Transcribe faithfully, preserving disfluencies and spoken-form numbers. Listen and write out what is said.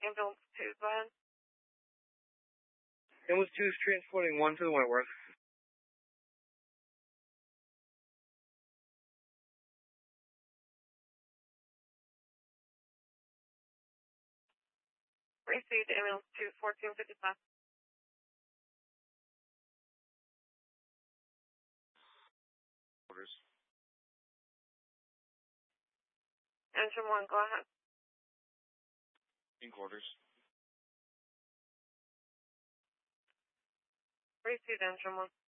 Ambulance two, go ahead. Ambulance two is transporting one to the Wentworth. Received ambulance two, fourteen fifty-five. Orders. Engine one, go ahead. In quarters. Received engine one.